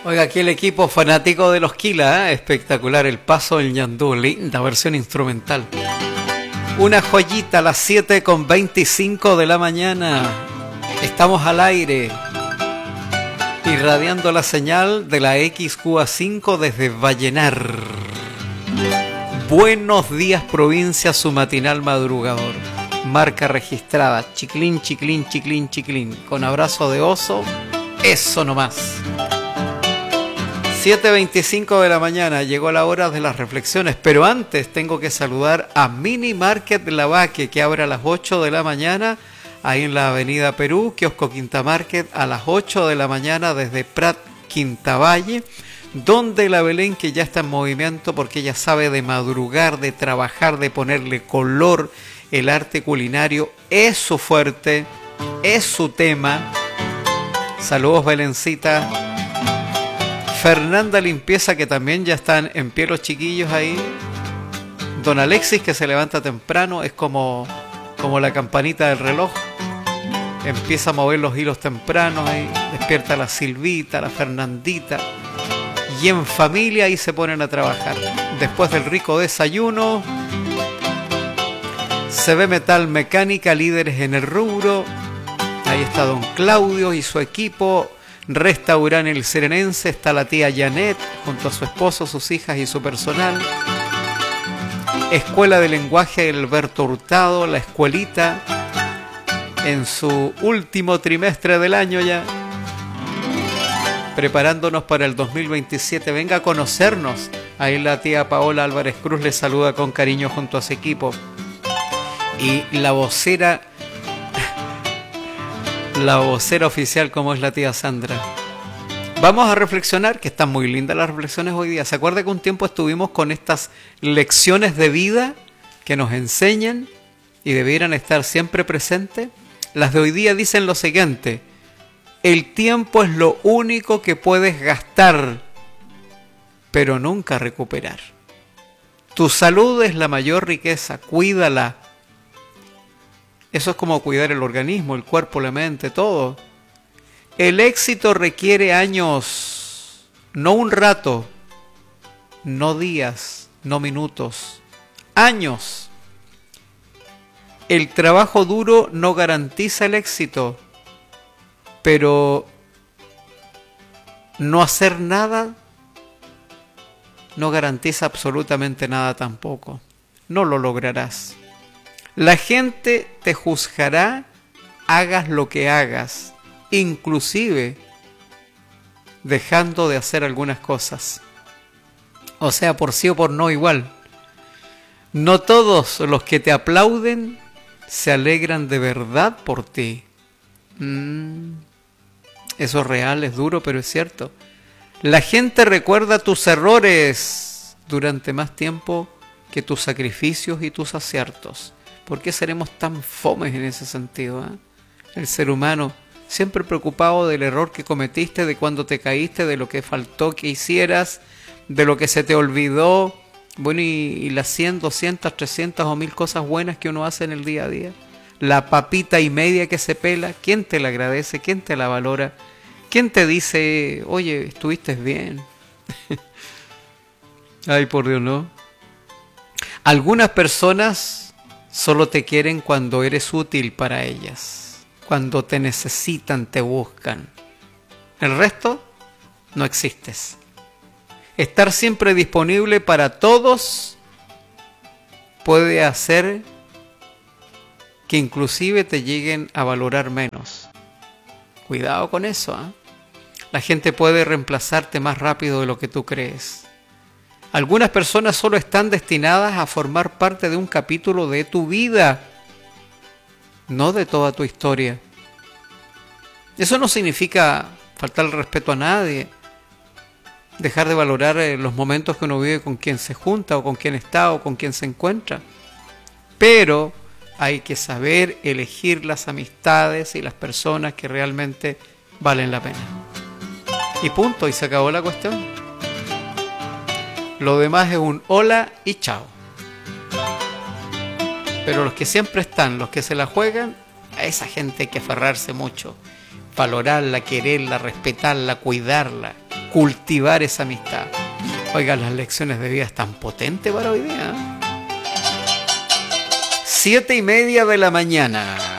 Oiga, aquí el equipo fanático de los Kila, ¿eh? Espectacular el paso del ñandú, linda versión instrumental. Una joyita a las 7:25 de la mañana. Estamos al aire, irradiando la señal de la XQA5 desde Vallenar. Buenos días, provincia, su matinal madrugador. Marca registrada, chiclín, chiclín, chiclín, chiclín. Con abrazo de oso, eso nomás. 7:25 de la mañana, llegó la hora de las reflexiones, pero antes tengo que saludar a Mini Market Lavaque, que abre a las 8 de la mañana, ahí en la avenida Perú, kiosco Quinta Market, a las 8 de la mañana desde Prat Quintavalle, donde la Belén, que ya está en movimiento porque ella sabe de madrugar, de trabajar, de ponerle color, el arte culinario es su fuerte, es su tema. Saludos, Belencita. Fernanda Limpieza, que también ya están en pie los chiquillos ahí. Don Alexis, que se levanta temprano, es como la campanita del reloj. Empieza a mover los hilos tempranos ahí. Despierta la Silvita, la Fernandita. Y en familia ahí se ponen a trabajar. Después del rico desayuno, se ve Metal Mecánica, líderes en el rubro. Ahí está don Claudio y su equipo. Restaurante El Serenense, está la tía Janet junto a su esposo, sus hijas y su personal. Escuela de Lenguaje Alberto Hurtado, la escuelita en su último trimestre del año ya, preparándonos para el 2027. Venga a conocernos. Ahí la tía Paola Álvarez Cruz le saluda con cariño junto a su equipo. Y la vocera oficial, como es la tía Sandra. Vamos a reflexionar, que están muy lindas las reflexiones hoy día. ¿Se acuerda que un tiempo estuvimos con estas lecciones de vida que nos enseñan y debieran estar siempre presentes? Las de hoy día dicen lo siguiente: el tiempo es lo único que puedes gastar, pero nunca recuperar. Tu salud es la mayor riqueza, cuídala. Eso es como cuidar el organismo, el cuerpo, la mente, todo. El éxito requiere años, no un rato, no días, no minutos, años. El trabajo duro no garantiza el éxito, pero no hacer nada no garantiza absolutamente nada tampoco. No lo lograrás. La gente te juzgará, hagas lo que hagas, inclusive dejando de hacer algunas cosas. O sea, por sí o por no igual. No todos los que te aplauden se alegran de verdad por ti. Eso es real, es duro, pero es cierto. La gente recuerda tus errores durante más tiempo que tus sacrificios y tus aciertos. ¿Por qué seremos tan fomes en ese sentido? El ser humano, siempre preocupado del error que cometiste, de cuando te caíste, de lo que faltó que hicieras, de lo que se te olvidó. Bueno, y las 100, 200, 300 o 1000 cosas buenas que uno hace en el día a día. La papita y media que se pela, ¿quién te la agradece? ¿Quién te la valora? ¿Quién te dice, oye, estuviste bien? Ay, por Dios, no. Algunas personas solo te quieren cuando eres útil para ellas. Cuando te necesitan, te buscan. El resto, no existes. Estar siempre disponible para todos puede hacer que inclusive te lleguen a valorar menos. Cuidado con eso, ¿eh? La gente puede reemplazarte más rápido de lo que tú crees. Algunas personas solo están destinadas a formar parte de un capítulo de tu vida, no de toda tu historia. Eso no significa faltar el respeto a nadie, dejar de valorar los momentos que uno vive con quien se junta, o con quien está, o con quien se encuentra. Pero hay que saber elegir las amistades y las personas que realmente valen la pena. Y punto, y se acabó la cuestión. Lo demás es un hola y chao. Pero los que siempre están, los que se la juegan, a esa gente hay que aferrarse mucho. Valorarla, quererla, respetarla, cuidarla. cultivar esa amistad. Oiga, las lecciones de vida están potentes para hoy día. 7:30 de la mañana.